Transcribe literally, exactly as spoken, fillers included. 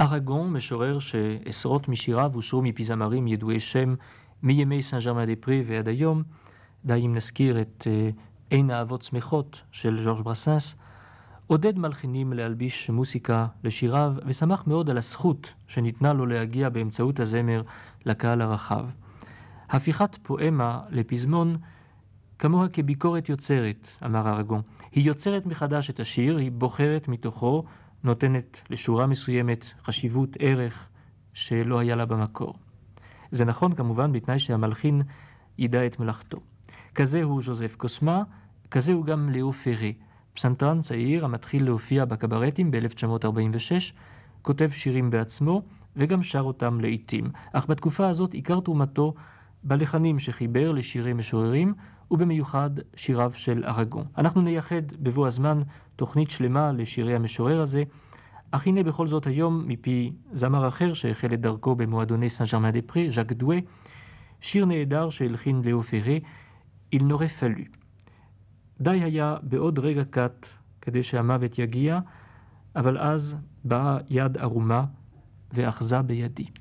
אראגון, משורר שעשרות משיריו אושרו מפי זמרים ידועי שם מימי סן ז'רמן דה פרי ועד היום, די אם נזכיר את אין אהבות שמחות של ז'ורג' ברסנס, עודד מלחינים להלביש מוסיקה לשיריו ושמח מאוד על הזכות שניתנה לו להגיע באמצעות הזמר לקהל הרחב. הפיכת פואמה לפזמון כמוה כביקורת יוצרת, אמר אראגון. היא יוצרת מחדש את השיר, היא בוחרת מתוכו, נותנת לשורה מסוימת חשיבות, ערך שלא היה לה במקור. זה נכון כמובן בתנאי שהמלחין ידע את מלאכתו. כזה הוא ז'וזף קוסמה, כזה הוא גם לאו פרי, פסנתרן צעיר המתחיל להופיע בקברטים ב-אלף תשע מאות ארבעים ושש, כותב שירים בעצמו וגם שר אותם לעיתים. אך בתקופה הזאת עיקר תרומתו בלחנים שחיבר לשירי משוררים ובמיוחד שיריו של אראגון. אנחנו נייחד בבוא הזמן תוכנית שלמה לשירי המשורר הזה, אך הנה בכל זאת היום מפי זמר אחר שהחל את דרכו במועדוני סן ז'רמן דה פרי, ז'אק דואי, שיר נהדר שהלחין לאו פרי, Il n'aurait fallu. די היה בעוד רגע קט כדי שהמוות יגיע, אבל אז באה יד ערומה ואחזה בידי.